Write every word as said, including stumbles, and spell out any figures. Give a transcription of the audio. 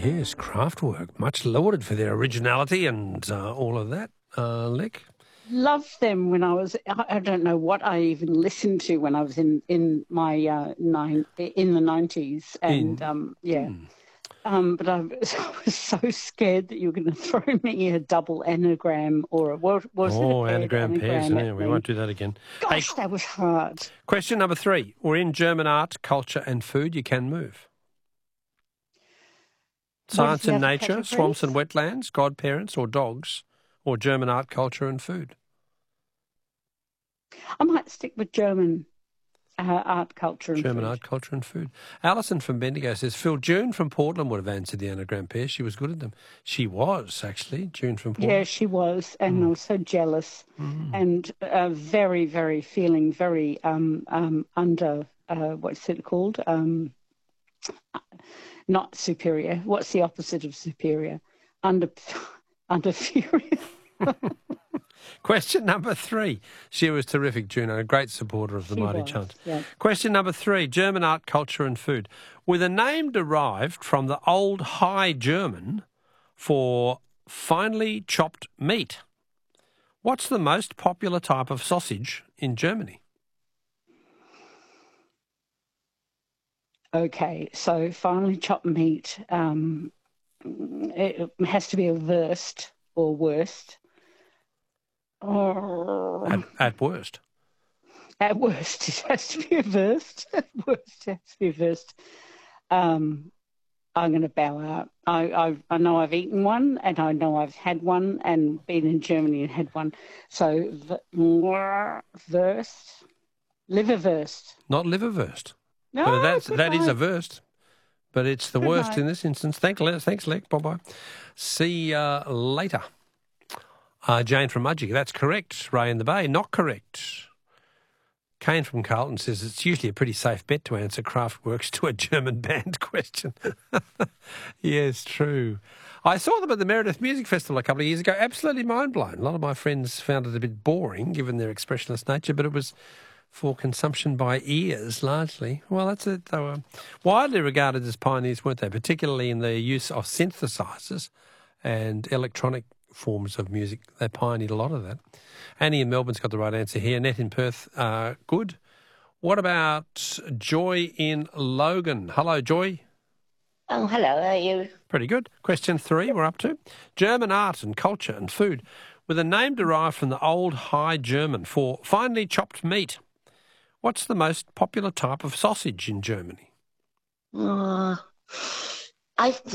Yes, Kraftwerk, much lauded for their originality and uh, all of that. Uh, Lick? Loved them when I was, I I don't know what I even listened to when I was in, in my, uh, nine, in the nineties. And, In- um, yeah. Hmm. Um, but I was, I was so scared that you were going to throw me a double anagram or a, what was it, a Oh, paired anagram pairs. anagram Yeah, at we me. won't do that again. Gosh, Hey, that was hard. question number three. We're in German art, culture and food. You can move. What is Science the and other nature, swamps and categories? wetlands, godparents or dogs, or German art, culture and food. I might stick with German uh, art, culture and German food. art, culture and food. Alison from Bendigo says, Phil, June from Portland would have answered the anagram pair. She was good at them. She was, actually, June from Portland. Yeah, she was, and Mm. I was so jealous, Mm. and uh, very, very feeling very um, um, under. Uh, what's it called? Um, not superior. What's the opposite of superior? Under, under furious. Question number three. She was terrific, Juno, a great supporter of the She Mighty was, Chant. yeah. Question number three. German art, culture and food. With a name derived from the Old High German for finely chopped meat. What's the most popular type of sausage in Germany? Okay, so finely chopped meat. Um, it has to be a wurst or worst. Oh. At, at worst. At worst, it has to be a wurst. At worst, it has to be a wurst. Um, I'm going to bow out. I, I I know I've eaten one, and I know I've had one, and been in Germany and had one. So, wurst, liverwurst. Not liverwurst. No, But that's, good that is a night. wurst. But it's the Good worst night. in this instance. Thanks, Le- thanks, Leck. Bye-bye. See you later. Uh, Jane from Mudgee. That's correct. Ray in the Bay. Not correct. Kane from Carlton says it's usually a pretty safe bet to answer Kraftwerks to a German band question. Yes, true. I saw them at the Meredith Music Festival a couple of years ago. Absolutely mind-blown. A lot of my friends found it a bit boring, given their expressionless nature, but it was for consumption by ears, largely. Well, that's it. They were widely regarded as pioneers, weren't they? Particularly in the use of synthesizers and electronic forms of music. They pioneered a lot of that. Annie in Melbourne's got the right answer here. Net in Perth, uh, good. What about Joy in Logan? Hello, Joy. Oh, hello, how are you? Pretty good. Question three we're up to. German art and culture and food, with a name derived from the Old High German for finely chopped meat. What's the most popular type of sausage in Germany? Uh, I